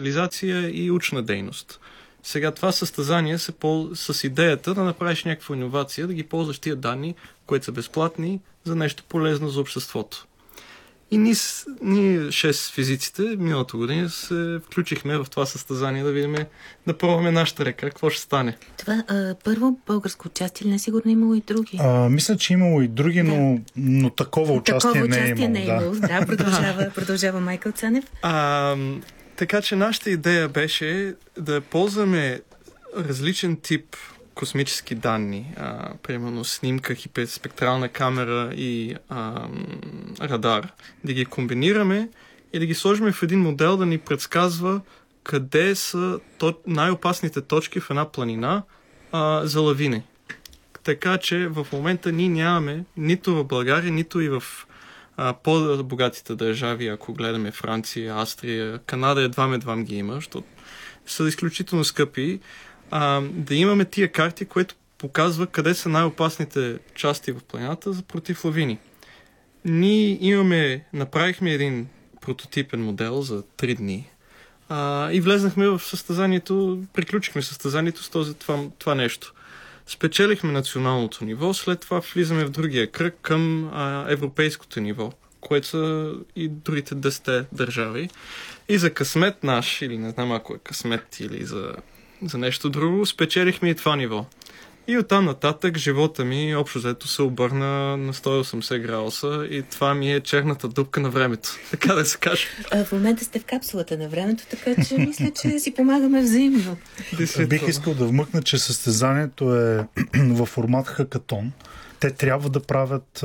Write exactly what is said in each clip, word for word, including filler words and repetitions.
специализация и учна дейност. Сега това състезание се пол... с идеята да направиш някаква иновация, да ги ползваш тия данни, които са безплатни, за нещо полезно за обществото. И ние, ние шест физиците, миналата година се включихме в това състезание да видим, да пробваме нашата река. Какво ще стане? Това а, първо българско участие, не сигурно имало и други. А, мисля, че имало и други, да. но, но такова участие, такова не е участие имало. Не е имало. Да, да продължава, продължава Майкъл Цанев. А, така че нашата идея беше да ползваме различен тип космически данни, а, примерно снимка, хиперспектрална камера и а, радар, да ги комбинираме и да ги сложим в един модел да ни предсказва къде са то, най-опасните точки в една планина а, за лавини. Така че в момента ние нямаме нито в България, нито и в а, по-богатите държави, ако гледаме Франция, Австрия, Канада едва едва ги има, защото са изключително скъпи. А, да имаме тия карти, които показва къде са най-опасните части в планината за против лавини. Ние имаме, направихме един прототипен модел за три дни а, и влезнахме в състезанието, приключихме състезанието с този, това, това нещо. Спечелихме националното ниво, след това влизаме в другия кръг към а, европейското ниво, което са и другите десет държави. И за късмет наш, или не знам ако е късмет, или за за нещо друго, спечелихме и това ниво. И оттам нататък живота ми общо взето се обърна на сто и осемдесет градуса и това ми е черната дупка на времето. Така да се каже. А, в момента сте в капсулата на времето, така че мисля, че си помагаме взаимно. Бих искал да вмъкна, че състезанието е във формат хакатон. Те трябва да правят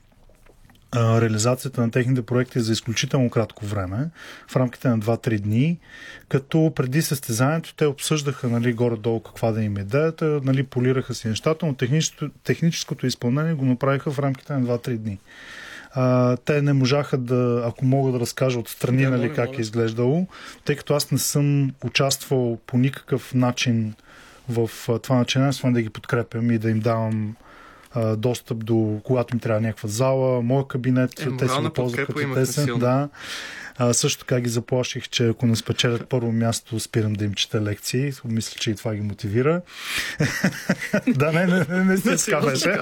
реализацията на техните проекти за изключително кратко време, в рамките на два-три дни, като преди състезанието те обсъждаха, нали, горе-долу каква да им е идеята, нали, полираха си нещата, но техническото, техническото изпълнение го направиха в рамките на два-три дни. А, те не можаха да, ако мога да разкажа отстрани, да, нали, може, как може. е изглеждало, тъй като аз не съм участвал по никакъв начин в това начинание, освен да ги подкрепям и да им давам достъп до, когато им трябва някаква зала, моя кабинет, е, те си го ползват като те са. Да. А, също така ги заплаших, че ако не спечелят първо място, спирам да им чета лекции. Мисля, че и това ги мотивира. да, не, не, не, не си така беше.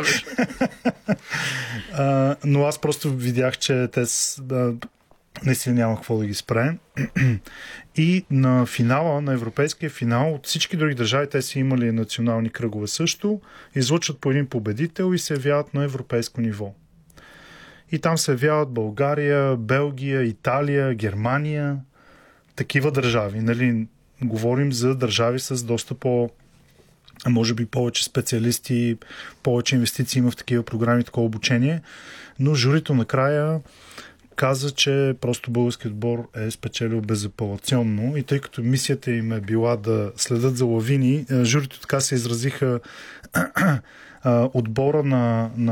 Но аз просто видях, че те да, наистина няма какво да ги спре. И на финала, на европейския финал, от всички други държави, те са имали национални кръгове също, излучат по един победител и се явяват на европейско ниво. И там се явяват България, Белгия, Италия, Германия, такива държави. Нали, говорим за държави с доста по, може би повече специалисти, повече инвестиции има в такива програми, такова обучение, но журито накрая каза, че просто българският отбор е спечелил безапелационно и тъй като мисията им е била да следят за лавини, журито така се изразиха отбора на, на